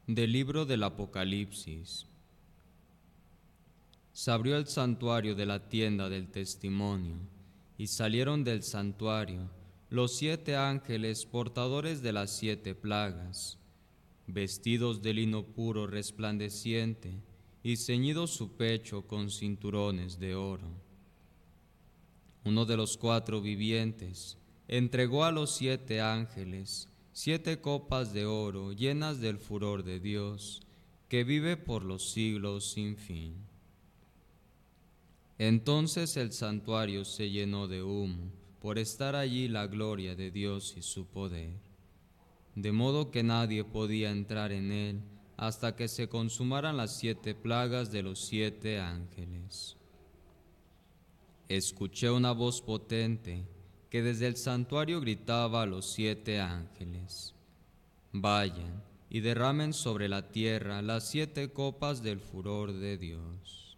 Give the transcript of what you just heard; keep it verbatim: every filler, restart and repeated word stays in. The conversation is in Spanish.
Del libro del Apocalipsis. Se abrió el santuario de la tienda del testimonio, y salieron del santuario los siete ángeles portadores de las siete plagas, vestidos de lino puro resplandeciente, y ceñido su pecho con cinturones de oro. Uno de los cuatro vivientes entregó a los siete ángeles siete copas de oro llenas del furor de Dios, que vive por los siglos sin fin. Entonces el santuario se llenó de humo, por estar allí la gloria de Dios y su poder, de modo que nadie podía entrar en él hasta que se consumaran las siete plagas de los siete ángeles. Escuché una voz potente que desde el santuario gritaba a los siete ángeles: vayan y derramen sobre la tierra las siete copas del furor de Dios.